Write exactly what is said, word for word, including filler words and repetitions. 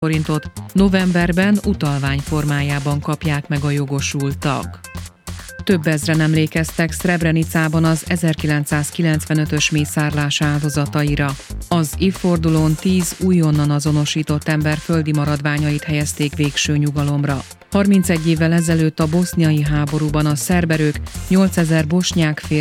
forintot, novemberben utalvány formájában kapják meg a jogosultak. Több ezren emlékeztek Srebrenicában az ezerkilencszázkilencvenötös mészárlás áldozataira. Az évfordulón tíz újonnan azonosított ember földi maradványait helyezték végső nyugalomra. harmincegy évvel ezelőtt a boszniai háborúban a szerb erők nyolcezer bosnyák férfi